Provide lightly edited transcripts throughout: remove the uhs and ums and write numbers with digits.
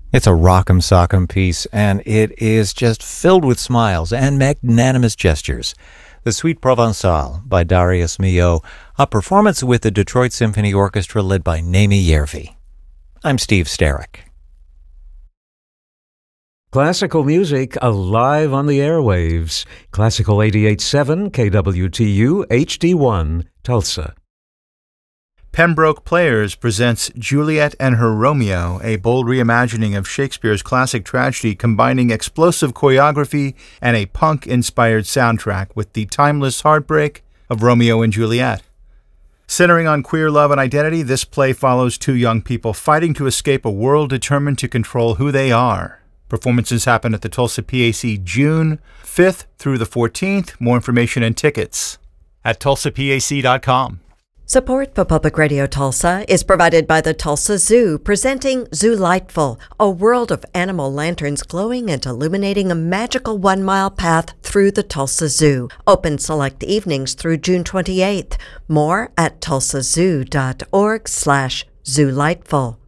It's a rock'em sock'em piece, and it is just filled with smiles and magnanimous gestures. The Suite Provençale by Darius Milhaud, a performance with the Detroit Symphony Orchestra led by Naomi Yervi. I'm Steve Starrick. Classical music alive on the airwaves. Classical 88.7 KWTU HD1 Tulsa. Pembroke Players presents Juliet and Her Romeo, a bold reimagining of Shakespeare's classic tragedy combining explosive choreography and a punk-inspired soundtrack with the timeless heartbreak of Romeo and Juliet. Centering on queer love and identity, this play follows two young people fighting to escape a world determined to control who they are. Performances happen at the Tulsa PAC June 5th through the 14th. More information and tickets at tulsapac.com. Support for Public Radio Tulsa is provided by the Tulsa Zoo, presenting Zoolightful, a world of animal lanterns glowing and illuminating a magical 1-mile path through the Tulsa Zoo. Open select evenings through June 28th. More at tulsazoo.org/zoolightful.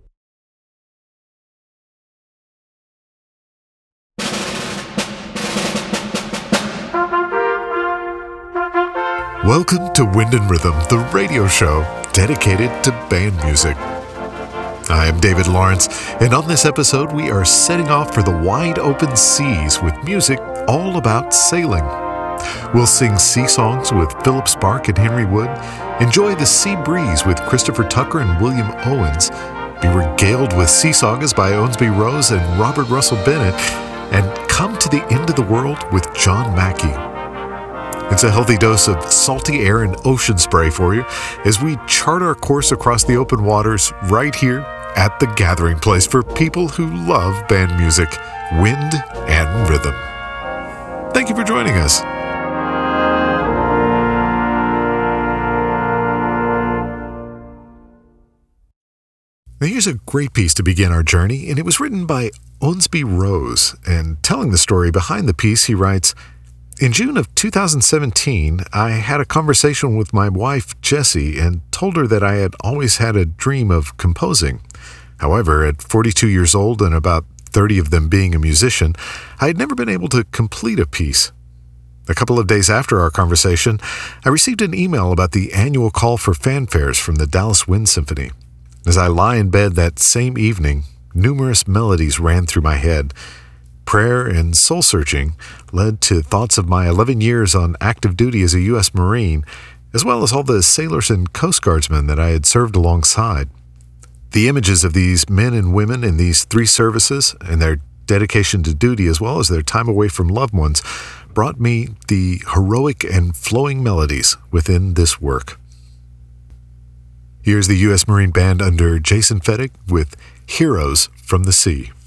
Welcome to Wind and Rhythm, the radio show dedicated to band music. I am David Lawrence, and on this episode we are setting off for the wide open seas with music all about sailing. We'll sing sea songs with Philip Spark and Henry Wood, enjoy the sea breeze with Christopher Tucker and William Owens, be regaled with sea sagas by Owensby Rose and Robert Russell Bennett, and come to the end of the world with John Mackey. It's a healthy dose of salty air and ocean spray for you as we chart our course across the open waters right here at the gathering place for people who love band music, wind and rhythm. Thank you for joining us. Now here's a great piece to begin our journey, and it was written by Owensby Rose. And telling the story behind the piece, he writes, "In June of 2017, I had a conversation with my wife, Jessie, and told her that I had always had a dream of composing. However, at 42 years old and about 30 of them being a musician, I had never been able to complete a piece. A couple of days after our conversation, I received an email about the annual call for fanfares from the Dallas Wind Symphony. As I lie in bed that same evening, numerous melodies ran through my head. Prayer and soul-searching led to thoughts of my 11 years on active duty as a U.S. Marine, as well as all the sailors and Coast Guardsmen that I had served alongside. The images of these men and women in these three services and their dedication to duty, as well as their time away from loved ones, brought me the heroic and flowing melodies within this work." Here's the U.S. Marine Band under Jason Fettig with Heroes from the Sea.